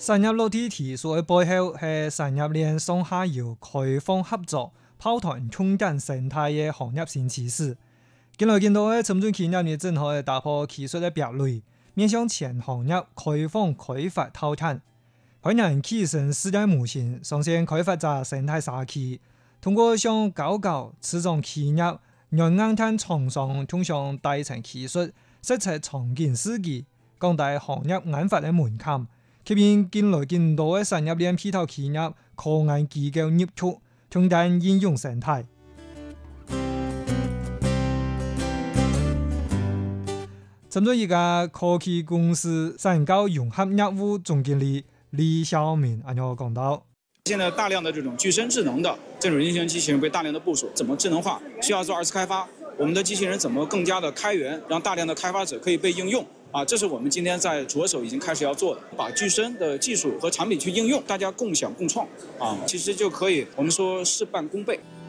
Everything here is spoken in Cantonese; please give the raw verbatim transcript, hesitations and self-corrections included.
產業落地提出嘅背後係產業鏈上下游開放合作、抱團共建生態嘅行業新趨勢。近來見到嘅深圳企業呢，正好打破技術嘅壁壘，面向全行業開放開發套碳。去年起成世界模型，上線開發者生態社區，通過向高校、初中企業、軟硬碳廠商通向大層技術，實測場景設計，降低行業研發嘅門檻，吸引近來見到嘅產業鏈配套企業、科研機構入駐，重點應用生態。深圳一家科技公司產教融合業務總經理李曉明按照講到， 現在大量的這種具身智能的這種人形機器人被大量的部署，怎麼智能化？需要做二次開發，我們的機器人怎麼更加的開源，讓大量的開發者可以被應用啊？這是我們今天在着手已經開始要做的，把具身的技術和產品去應用，大家共享共創啊，其實就可以我們說事半功倍。